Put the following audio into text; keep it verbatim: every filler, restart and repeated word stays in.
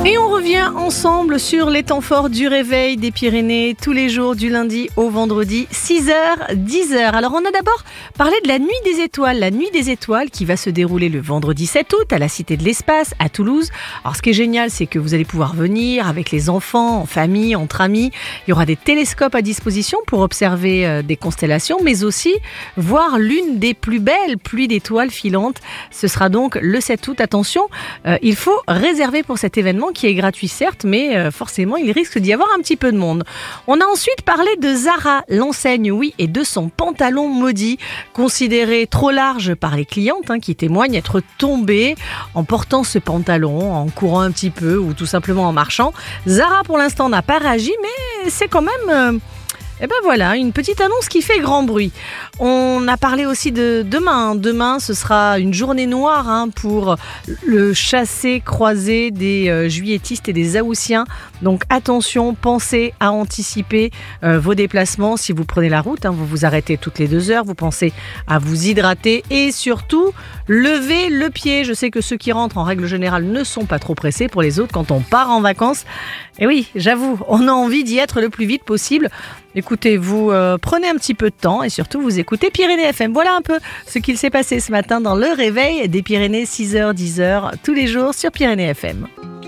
Et on revient ensemble sur les temps forts du réveil des Pyrénées tous les jours du lundi au vendredi, six heures, dix heures. Alors on a d'abord parlé de la Nuit des Étoiles, la Nuit des Étoiles qui va se dérouler le vendredi sept août à la Cité de l'Espace à Toulouse. Alors ce qui est génial, c'est que vous allez pouvoir venir avec les enfants, en famille, entre amis. Il y aura des télescopes à disposition pour observer des constellations, mais aussi voir l'une des plus belles pluies d'étoiles filantes. Ce sera donc le sept août. Attention, euh, il faut réserver pour cet événement qui est gratuit certes, mais euh, forcément il risque d'y avoir un petit peu de monde. On a ensuite parlé de Zara, l'enseigne, oui, et de son pantalon maudit, considéré trop large par les clientes, hein, qui témoignent être tombées en portant ce pantalon, en courant un petit peu ou tout simplement en marchant. Zara pour l'instant n'a pas réagi, mais c'est quand même... Euh, Eh ben voilà, une petite annonce qui fait grand bruit. On a parlé aussi de demain. Demain, ce sera une journée noire hein, pour le chassé-croisé des euh, juilletistes et des haussiens. Donc attention, pensez à anticiper euh, vos déplacements. Si vous prenez la route, hein, vous vous arrêtez toutes les deux heures. Vous pensez à vous hydrater et surtout, levez le pied. Je sais que ceux qui rentrent en règle générale ne sont pas trop pressés. Pour les autres, quand on part en vacances, et oui, j'avoue, on a envie d'y être le plus vite possible. Écoutez, vous euh, prenez un petit peu de temps et surtout vous écoutez Pyrénées F M. Voilà un peu ce qu'il s'est passé ce matin dans le réveil des Pyrénées, six heures, dix heures, tous les jours sur Pyrénées F M.